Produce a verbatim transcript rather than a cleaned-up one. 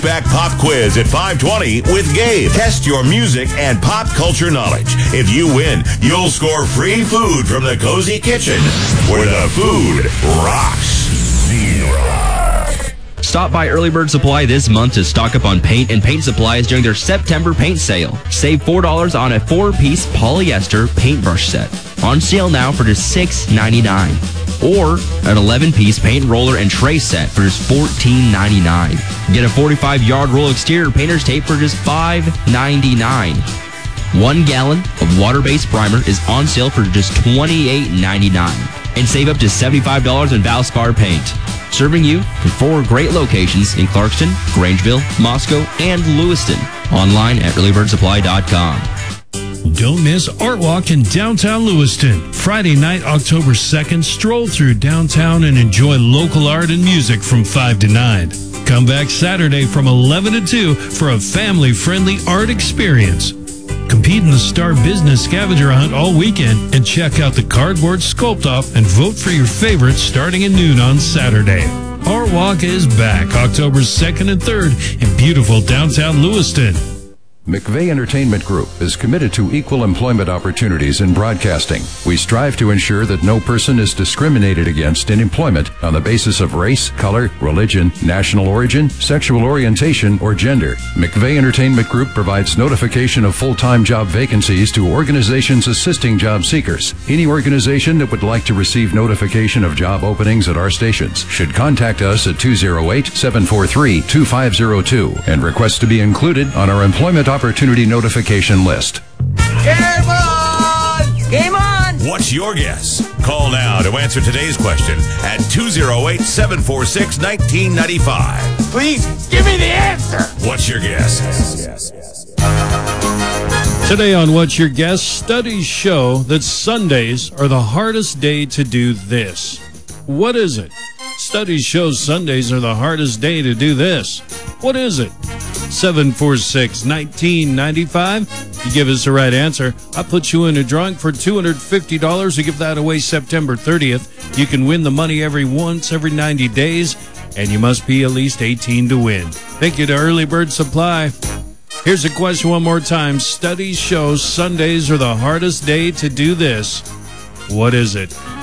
Back pop quiz at five twenty with Gabe. Test your music and pop culture knowledge. If you win, you'll score free food from the Cozy Kitchen, where the food rocks. Z-Rock. Stop by Early Bird Supply this month to stock up on paint and paint supplies during their September paint sale. Save four dollars on a four-piece polyester paintbrush set. On sale now for just six ninety-nine. Or an eleven-piece paint roller and tray set for just fourteen ninety-nine. Get a forty-five yard roll of exterior painter's tape for just five ninety-nine. One gallon of water-based primer is on sale for just twenty-eight ninety-nine. And save up to seventy-five dollars in Valspar paint. Serving you from four great locations in Clarkston, Grangeville, Moscow, and Lewiston. Online at early bird supply dot com. Don't miss Art Walk in downtown Lewiston. Friday night, October second, stroll through downtown and enjoy local art and music from five to nine. Come back Saturday from eleven to two for a family-friendly art experience. Compete in the Star Business Scavenger Hunt all weekend and check out the Cardboard Sculpt-Off and vote for your favorites starting at noon on Saturday. Art Walk is back October second and third in beautiful downtown Lewiston. McVeigh Entertainment Group is committed to equal employment opportunities in broadcasting. We strive to ensure that no person is discriminated against in employment on the basis of race, color, religion, national origin, sexual orientation, or gender. McVeigh Entertainment Group provides notification of full-time job vacancies to organizations assisting job seekers. Any organization that would like to receive notification of job openings at our stations should contact us at two oh eight, seven four three, two five oh two and request to be included on our employment opportunity notification list. Game on! Game on! What's your guess? Call now to answer today's question at two oh eight, seven four six, one nine nine five. Please give me the answer! What's your guess? Today on What's Your Guess, studies show that Sundays are the hardest day to do this. What is it? Studies show Sundays are the hardest day to do this. What is it? seven four six, one nine nine five. You give us the right answer, I'll put you in a drawing for two hundred fifty dollars. We give that away September thirtieth. You can win the money every once every ninety days, and you must be at least eighteen to win. Thank you to Early Bird Supply. Here's the question one more time. Studies show Sundays are the hardest day to do this. What is it?